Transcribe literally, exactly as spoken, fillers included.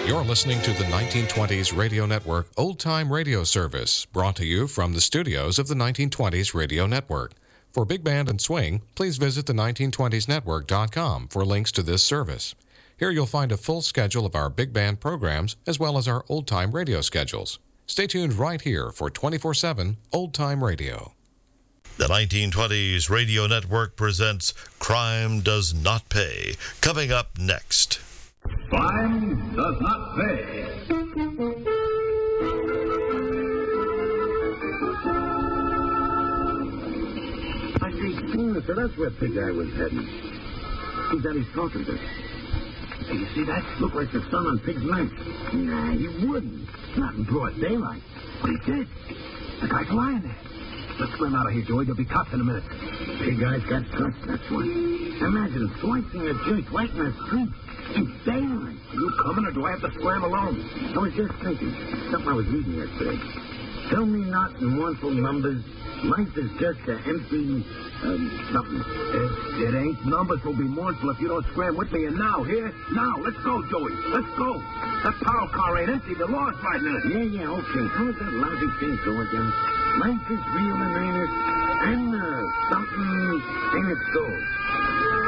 You're listening to the nineteen twenties Radio Network Old Time Radio Service, brought to you from the studios of the nineteen twenties Radio Network. For Big Band and Swing, please visit the nineteen twenties network dot com for links to this service. Here you'll find a full schedule of our big band programs as well as our old-time radio schedules. Stay tuned right here for twenty-four seven Old Time Radio. The nineteen twenties Radio Network presents Crime Does Not Pay, coming up next. Crime does not pay. I see, so that's where Pig Eye was heading. Who's that he's talking to? Hey, you see that? Look like the sun on Pig's knife. Nah, he wouldn't. Not in broad daylight. But he did. The guy's lying there. Let's swim out of here, Joey. There'll be cops in a minute. Pig Eye's got guts, that's why. Imagine slicing a joint right in the street. In daylight. Are you coming, or do I have to swim alone? I was just thinking. Something I was reading yesterday. Tell me not in mournful numbers. Life is just an empty, um, something. It, it ain't numbers will be mournful if you don't scram with me. And now, here, now, let's go, Joey. Let's go. That power car ain't empty. The law's riding in it. Yeah, yeah, okay. How's that lousy thing go again? Life is real and ain't it? And uh, something ain't it so.